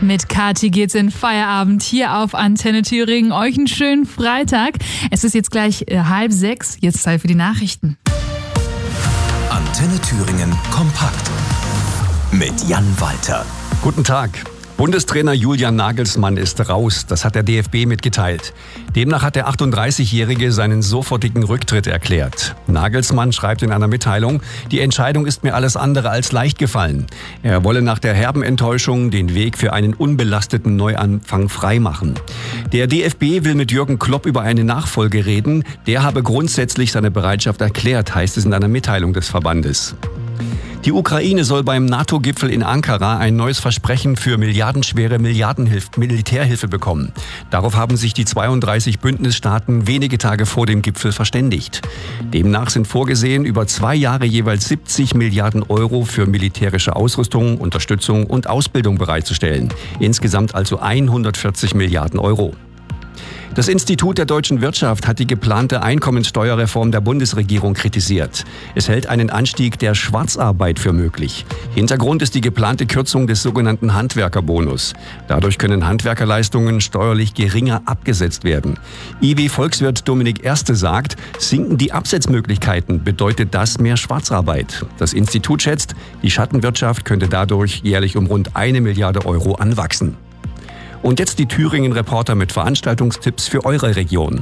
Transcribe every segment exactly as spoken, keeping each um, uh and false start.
Mit Kathi geht's in Feierabend hier auf Antenne Thüringen. Euch einen schönen Freitag. Es ist jetzt gleich äh, halb sechs. Jetzt Zeit für die Nachrichten. Antenne Thüringen kompakt mit Jan Walter. Guten Tag. Bundestrainer Julian Nagelsmann ist raus. Das hat der D F B mitgeteilt. Demnach hat der achtunddreißigjährige seinen sofortigen Rücktritt erklärt. Nagelsmann schreibt in einer Mitteilung, die Entscheidung ist mir alles andere als leicht gefallen. Er wolle nach der herben Enttäuschung den Weg für einen unbelasteten Neuanfang freimachen. Der D F B will mit Jürgen Klopp über eine Nachfolge reden. Der habe grundsätzlich seine Bereitschaft erklärt, heißt es in einer Mitteilung des Verbandes. Die Ukraine soll beim NATO-Gipfel in Ankara ein neues Versprechen für milliardenschwere Milliardenhilfe, Militärhilfe bekommen. Darauf haben sich die zweiunddreißig Bündnisstaaten wenige Tage vor dem Gipfel verständigt. Demnach sind vorgesehen, über zwei Jahre jeweils siebzig Milliarden Euro für militärische Ausrüstung, Unterstützung und Ausbildung bereitzustellen. Insgesamt also hundertvierzig Milliarden Euro. Das Institut der deutschen Wirtschaft hat die geplante Einkommenssteuerreform der Bundesregierung kritisiert. Es hält einen Anstieg der Schwarzarbeit für möglich. Hintergrund ist die geplante Kürzung des sogenannten Handwerkerbonus. Dadurch können Handwerkerleistungen steuerlich geringer abgesetzt werden. I W-Volkswirt Dominik Erste sagt, sinken die Absetzmöglichkeiten, bedeutet das mehr Schwarzarbeit. Das Institut schätzt, die Schattenwirtschaft könnte dadurch jährlich um rund eine Milliarde Euro anwachsen. Und jetzt die Thüringen-Reporter mit Veranstaltungstipps für eure Region.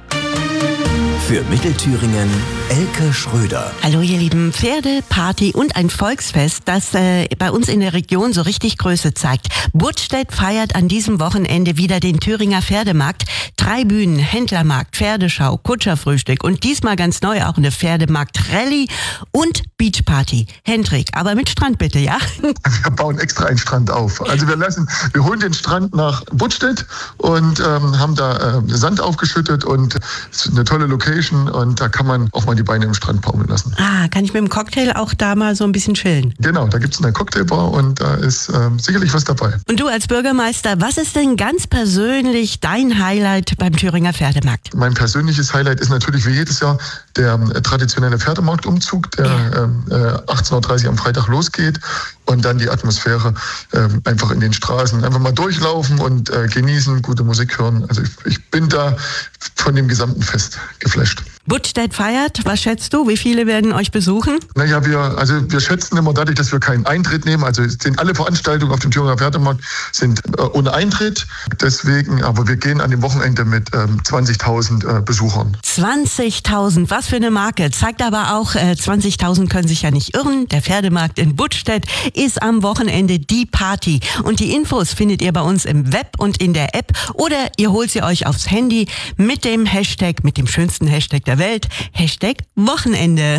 Für Mittelthüringen Elke Schröder. Hallo ihr Lieben, Pferde, Party und ein Volksfest, das äh, bei uns in der Region so richtig Größe zeigt. Budstedt feiert an diesem Wochenende wieder den Thüringer Pferdemarkt. Drei Bühnen, Händlermarkt, Pferdeschau, Kutscherfrühstück und diesmal ganz neu auch eine Pferdemarkt-Rallye und Beachparty. Hendrik, aber mit Strand bitte, ja? Wir bauen extra einen Strand auf. Also wir lassen, wir holen den Strand nach Budstedt und ähm, haben da äh, Sand aufgeschüttet und es ist eine tolle Location. Und da kann man auch mal die Beine im Strand baumeln lassen. Ah, kann ich mit dem Cocktail auch da mal so ein bisschen chillen? Genau, da gibt es eine Cocktailbar und da ist ähm, sicherlich was dabei. Und du als Bürgermeister, was ist denn ganz persönlich dein Highlight beim Thüringer Pferdemarkt? Mein persönliches Highlight ist natürlich wie jedes Jahr der äh, traditionelle Pferdemarktumzug, der ja. äh, achtzehn Uhr dreißig am Freitag losgeht. Und dann die Atmosphäre, äh, einfach in den Straßen, einfach mal durchlaufen und äh, genießen, gute Musik hören. Also ich, ich bin da von dem gesamten Fest geflasht. Budstedt feiert, was schätzt du? Wie viele werden euch besuchen? Naja, wir, also wir schätzen immer dadurch, dass wir keinen Eintritt nehmen. Also sind alle Veranstaltungen auf dem Thüringer Pferdemarkt sind äh, ohne Eintritt. Deswegen, aber wir gehen an dem Wochenende mit ähm, zwanzigtausend äh, Besuchern. zwanzigtausend, was für eine Marke. Zeigt aber auch, äh, zwanzigtausend können sich ja nicht irren. Der Pferdemarkt in Budstedt ist am Wochenende die Party. Und die Infos findet ihr bei uns im Web und in der App. Oder ihr holt sie euch aufs Handy mit dem Hashtag, mit dem schönsten Hashtag der Welt, Hashtag Wochenende.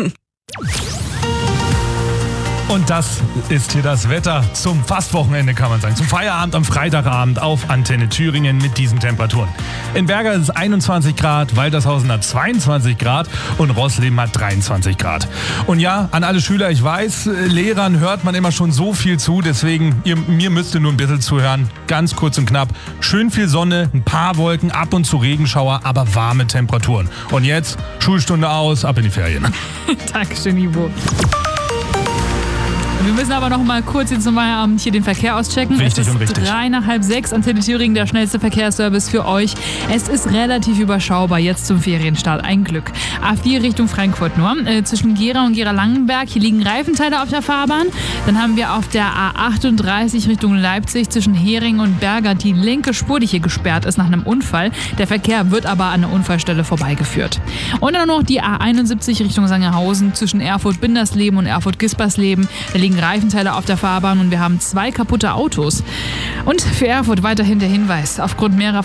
Und das ist hier das Wetter zum Fastwochenende, kann man sagen. Zum Feierabend am Freitagabend auf Antenne Thüringen mit diesen Temperaturen. In Berger ist es einundzwanzig Grad, Waltershausen hat zweiundzwanzig Grad und Rossleben hat dreiundzwanzig Grad. Und ja, an alle Schüler, ich weiß, Lehrern hört man immer schon so viel zu, deswegen, ihr, mir müsst ihr nur ein bisschen zuhören. Ganz kurz und knapp. Schön viel Sonne, ein paar Wolken, ab und zu Regenschauer, aber warme Temperaturen. Und jetzt Schulstunde aus, ab in die Ferien. Dankeschön, Ivo. Wir müssen aber noch mal kurz jetzt zum Feierabend hier den Verkehr auschecken. Richtig es ist und richtig. drei nach halb sechs, Antenne Thüringen, der schnellste Verkehrsservice für euch. Es ist relativ überschaubar jetzt zum Ferienstart. Ein Glück. A vier Richtung Frankfurt nur. Äh, zwischen Gera und Gera-Langenberg. Hier liegen Reifenteile auf der Fahrbahn. Dann haben wir auf der A achtunddreißig Richtung Leipzig zwischen Hering und Berger die linke Spur, die hier gesperrt ist nach einem Unfall. Der Verkehr wird aber an der Unfallstelle vorbeigeführt. Und dann noch die A einundsiebzig Richtung Sangerhausen zwischen Erfurt-Bindersleben und Erfurt-Gispersleben. Da liegen Reifenteile auf der Fahrbahn und wir haben zwei kaputte Autos. Und für Erfurt weiterhin der Hinweis: Aufgrund mehrerer